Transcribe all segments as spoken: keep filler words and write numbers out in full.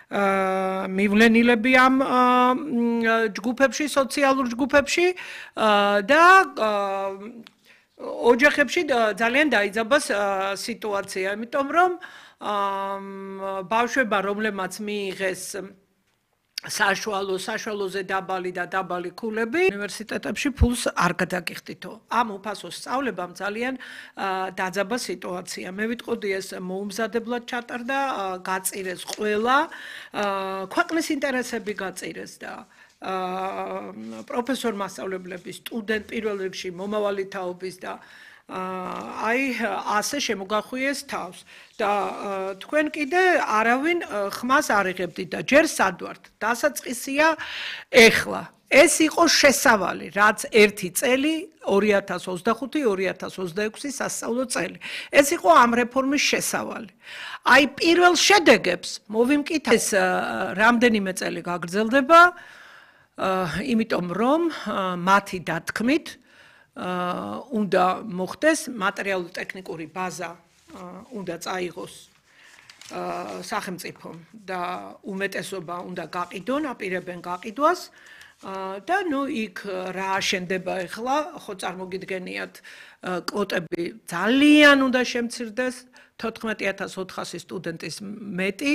მივლენილები ამ ჯგუფებში, სოციალურ ჯგუფებში და ოჯახებში ძალიან დაიძაბა სიტუაცია, იმიტომ რომ ბავშვებმა, რომლებმაც მიიღეს საშუალო, საშუალოზე დაბალი და დაბალი ქულები, უნივერსიტეტებში ფულს არ გადაგიხდითო. ამ უფასო სწავლებამ ძალიან დაძაბა სიტუაცია. მე ვიტყოდი ეს მოუმზადებლად ჩატარდა, გაწირეს ყველა, ქვეყნის ინტერესები გაწირეს და პროფესორ მასწავლებლების, სტუდენტ პირველ რიგში მომავალი თაობის და აი ასე შემოგახვიეს თავს და თქვენ კიდე არავინ ხმას არ იღებდით და ჯერ სად ვართ? დასაწყისია ეხლა. ეს იყო შესავალი, რაც ერთი წელი ორი ათას ოცდახუთი ორი ათას ოცდაექვსი სასწავლო წელი. ეს იყო ამ რეფორმის შესავალი. აი პირველ შედეგებს მოვიმკითხე, ეს რამდენიმე წელი გაგრძელდება, იმიტომ რომ მათი დათქმით უნდა მოხდეს მატერიალურ-ტექნიკური ბაზა უნდა წაიღოს სახელმწიფომ და უმეტესობა უნდა გაყიდონ, აპირებენ გაყიდვას და ნუ იქ რა აშენდება ახლა, ხო წარმოგიდგენიათ კვოტები ძალიან უნდა შემცირდეს, თოთხმეტი ათას ოთხასი სტუდენტის მეტი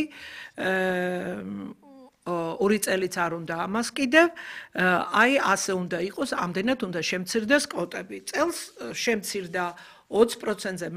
ორი წელიც არ უნდა ამას კიდევ, აი ასე უნდა იყოს, ამდენად უნდა შემცირდეს კვოტები. წელს შემცირდა ოცი პროცენტზე